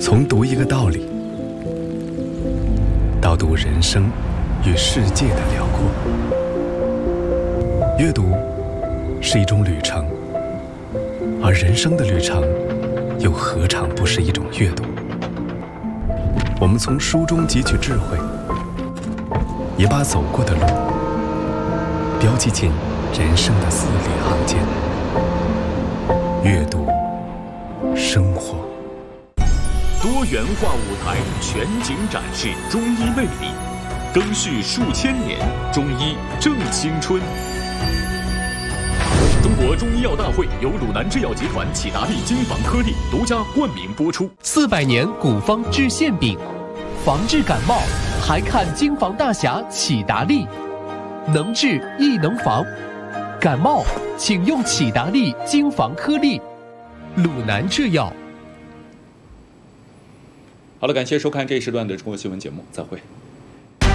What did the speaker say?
从读一个道理，到读人生与世界的辽阔。阅读是一种旅程，而人生的旅程又何尝不是一种阅读？我们从书中汲取智慧，也把走过的路标记进人生的字里行间。阅读生活， 多元化舞台全景展示中医魅力，更续数千年，中医正青春。中国中医药大会由鲁南制药集团启达利金防颗粒独家冠名播出。 400年古方治腺病，防治感冒还看金防大侠启达利，能治亦能防。感冒请用启达利金防颗粒，鲁南制药。 好了，感谢收看这一时段的中国新闻节目，再会。